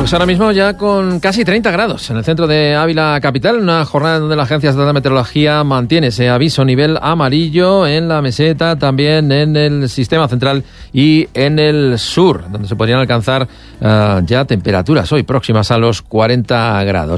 Pues ahora mismo ya con casi 30 grados en el centro de Ávila capital, una jornada donde la Agencia Estatal de Meteorología mantiene ese aviso nivel amarillo en la meseta, también en el sistema central y en el sur, donde se podrían alcanzar ya temperaturas hoy próximas a los 40 grados.